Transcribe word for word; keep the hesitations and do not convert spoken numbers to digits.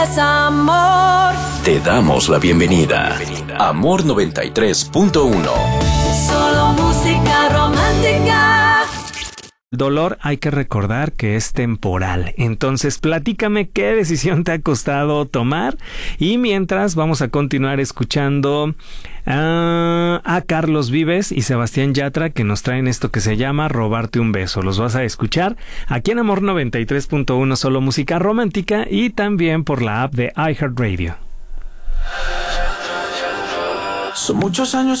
Amor. Te damos la bienvenida. Amor noventa y tres punto uno. Solo música romántica. El dolor hay que recordar que es temporal. Entonces, platícame qué decisión te ha costado tomar. Y mientras, vamos a continuar escuchando a, a Carlos Vives y Sebastián Yatra, que nos traen esto que se llama Robarte un beso. Los vas a escuchar aquí en Amor noventa y tres punto uno, solo música romántica, y también por la app de iHeartRadio. Son muchos años